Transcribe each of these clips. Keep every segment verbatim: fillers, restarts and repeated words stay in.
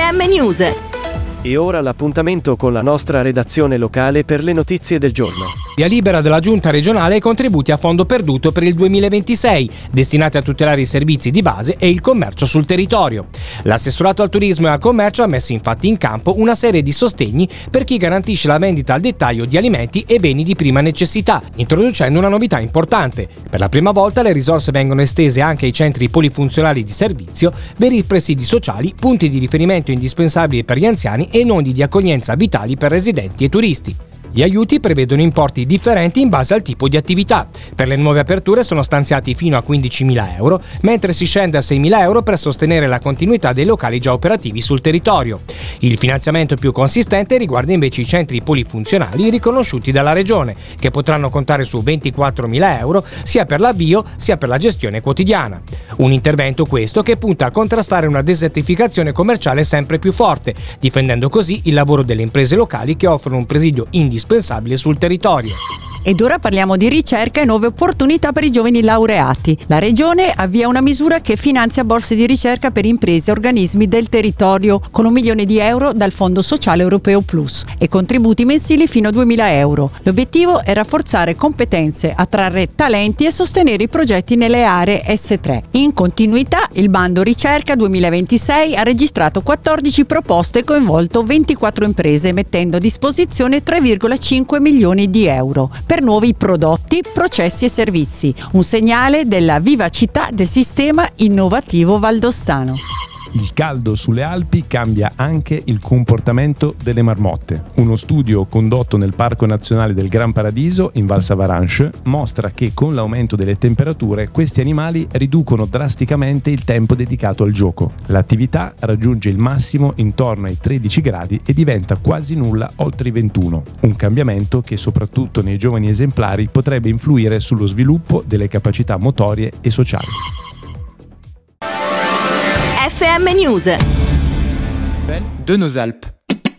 M News. E ora l'appuntamento con la nostra redazione locale per le notizie del giorno. Via libera della Giunta regionale ai contributi a fondo perduto per il duemilaventisei, destinati a tutelare i servizi di base e il commercio sul territorio. L'assessorato al turismo e al commercio ha messo infatti in campo una serie di sostegni per chi garantisce la vendita al dettaglio di alimenti e beni di prima necessità, introducendo una novità importante. Per la prima volta le risorse vengono estese anche ai centri polifunzionali di servizio, veri presidi sociali, punti di riferimento indispensabili per gli anziani e nodi di accoglienza vitali per residenti e turisti. Gli aiuti prevedono importi differenti in base al tipo di attività. Per le nuove aperture sono stanziati fino a quindicimila euro, mentre si scende a seimila euro per sostenere la continuità dei locali già operativi sul territorio. Il finanziamento più consistente riguarda invece i centri polifunzionali riconosciuti dalla Regione, che potranno contare su ventiquattromila euro sia per l'avvio sia per la gestione quotidiana. Un intervento questo che punta a contrastare una desertificazione commerciale sempre più forte, difendendo così il lavoro delle imprese locali che offrono un presidio indispensabile sul territorio. Ed ora parliamo di ricerca e nuove opportunità per i giovani laureati. La Regione avvia una misura che finanzia borse di ricerca per imprese e organismi del territorio con un milione di euro dal Fondo Sociale Europeo Plus e contributi mensili fino a duemila euro. L'obiettivo è rafforzare competenze, attrarre talenti e sostenere i progetti nelle aree S tre. In continuità, il bando ricerca duemilaventisei ha registrato quattordici proposte e coinvolto ventiquattro imprese, mettendo a disposizione tre virgola cinque milioni di euro per nuovi prodotti, processi e servizi, un segnale della vivacità del sistema innovativo valdostano. Il caldo sulle Alpi cambia anche il comportamento delle marmotte. Uno studio condotto nel Parco Nazionale del Gran Paradiso, in Val Savaranche, mostra che con l'aumento delle temperature questi animali riducono drasticamente il tempo dedicato al gioco. L'attività raggiunge il massimo intorno ai tredici gradi e diventa quasi nulla oltre i ventuno. Un cambiamento che soprattutto nei giovani esemplari potrebbe influire sullo sviluppo delle capacità motorie e sociali. F M News. De nos Alpes.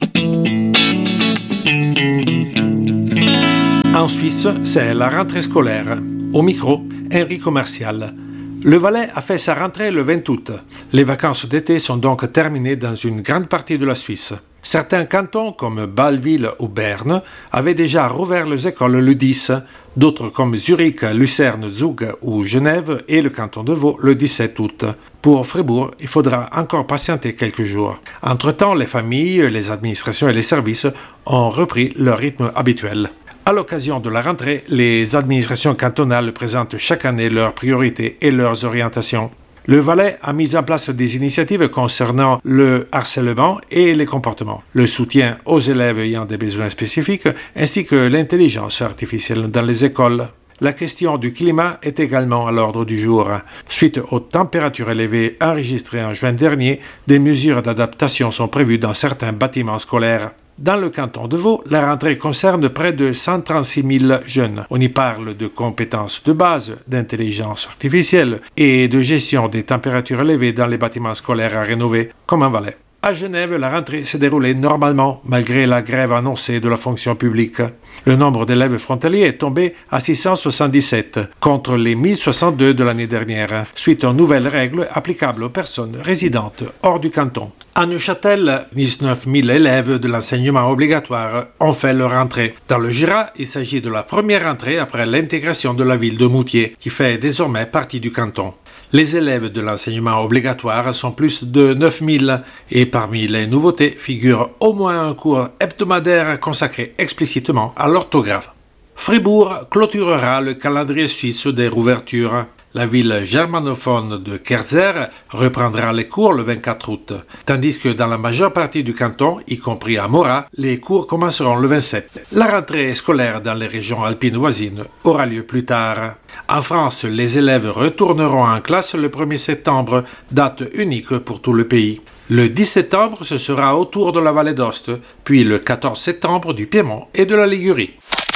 En Suisse, c'est la rentrée scolaire. Au micro, Enrico Martial. Le Valais a fait sa rentrée le vingt août. Les vacances d'été sont donc terminées dans une grande partie de la Suisse. Certains cantons, comme Bâle-Ville ou Berne, avaient déjà rouvert les écoles le dix. D'autres, comme Zurich, Lucerne, Zug ou Genève et le canton de Vaud, le dix-sept août. Pour Fribourg, il faudra encore patienter quelques jours. Entre-temps, les familles, les administrations et les services ont repris leur rythme habituel. À l'occasion de la rentrée, les administrations cantonales présentent chaque année leurs priorités et leurs orientations. Le Valais a mis en place des initiatives concernant le harcèlement et les comportements, le soutien aux élèves ayant des besoins spécifiques, ainsi que l'intelligence artificielle dans les écoles. La question du climat est également à l'ordre du jour. Suite aux températures élevées enregistrées en juin dernier, des mesures d'adaptation sont prévues dans certains bâtiments scolaires. Dans le canton de Vaud, la rentrée concerne près de cent trente-six mille jeunes. On y parle de compétences de base, d'intelligence artificielle et de gestion des températures élevées dans les bâtiments scolaires à rénover, comme en Valais. À Genève, la rentrée s'est déroulée normalement malgré la grève annoncée de la fonction publique. Le nombre d'élèves frontaliers est tombé à six cent soixante-dix-sept contre les mille soixante-deux de l'année dernière, suite aux nouvelles règles applicables aux personnes résidentes hors du canton. À Neuchâtel, dix-neuf mille élèves de l'enseignement obligatoire ont fait leur rentrée. Dans le Jura, il s'agit de la première rentrée après l'intégration de la ville de Moutier, qui fait désormais partie du canton. Les élèves de l'enseignement obligatoire sont plus de neuf mille et parmi les nouveautés figure au moins un cours hebdomadaire consacré explicitement à l'orthographe. Fribourg clôturera le calendrier suisse des rouvertures. La ville germanophone de Kerzer reprendra les cours le vingt-quatre août, tandis que dans la majeure partie du canton, y compris à Morat, les cours commenceront le vingt-sept. La rentrée scolaire dans les régions alpines voisines aura lieu plus tard. En France, les élèves retourneront en classe le premier septembre, date unique pour tout le pays. Le dix septembre, ce sera au tour de la Vallée d'Aoste, puis le quatorze septembre du Piémont et de la Ligurie.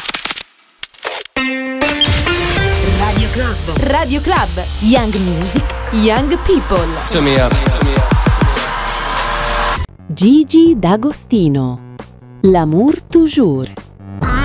Radio Club. Radio Club. Young Music, Young People. Gigi D'Agostino. L'amour toujours.